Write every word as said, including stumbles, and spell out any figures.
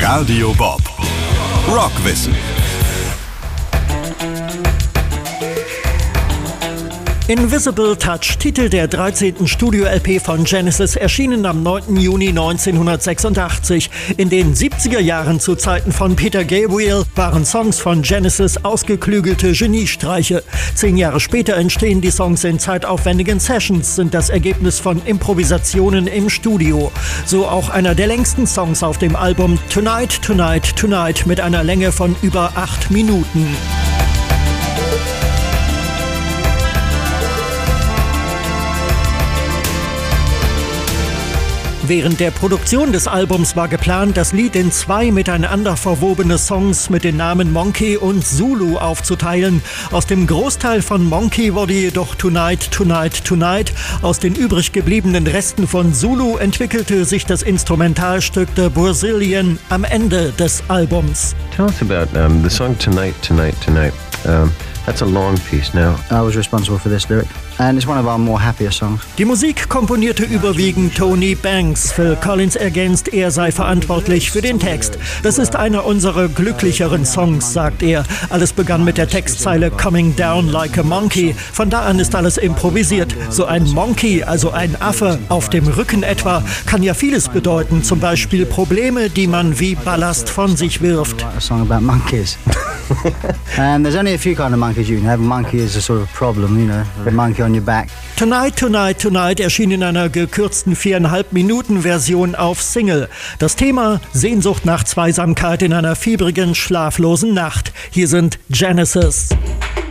Radio Bob. Rockwissen. Invisible Touch, Titel der dreizehnten Studio-L P von Genesis, erschienen am neunten Juni neunzehnhundertsechsundachtzig. In den siebziger Jahren zu Zeiten von Peter Gabriel waren Songs von Genesis ausgeklügelte Geniestreiche. Zehn Jahre später entstehen die Songs in zeitaufwendigen Sessions, sind das Ergebnis von Improvisationen im Studio. So auch einer der längsten Songs auf dem Album Tonight, Tonight, Tonight mit einer Länge von über acht Minuten. Während der Produktion des Albums war geplant, das Lied in zwei miteinander verwobene Songs mit den Namen Monkey und Zulu aufzuteilen. Aus dem Großteil von Monkey wurde jedoch Tonight, Tonight, Tonight. Aus den übrig gebliebenen Resten von Zulu entwickelte sich das Instrumentalstück The Brazilian am Ende des Albums. Tell us about um, the song Tonight, Tonight, Tonight. Um, that's a long piece now. I was responsible for this lyric. And it's one of our more happier songs. Die Musik komponierte überwiegend Tony Banks. Phil Collins ergänzt, er sei verantwortlich für den Text. Das ist einer unserer glücklicheren Songs, sagt er. Alles begann mit der Textzeile Coming down like a monkey. Von da an ist alles improvisiert. So ein Monkey, also ein Affe, auf dem Rücken etwa, kann ja vieles bedeuten. Zum Beispiel Probleme, die man wie Ballast von sich wirft. A song about monkeys. And there's only a few kind of monkeys you can have. A monkey is a sort of problem, you know, a monkey on your back. Tonight, Tonight, Tonight erschien in einer gekürzten viereinhalb Minuten Version auf Single. Das Thema: Sehnsucht nach Zweisamkeit in einer fiebrigen, schlaflosen Nacht. Hier sind Genesis.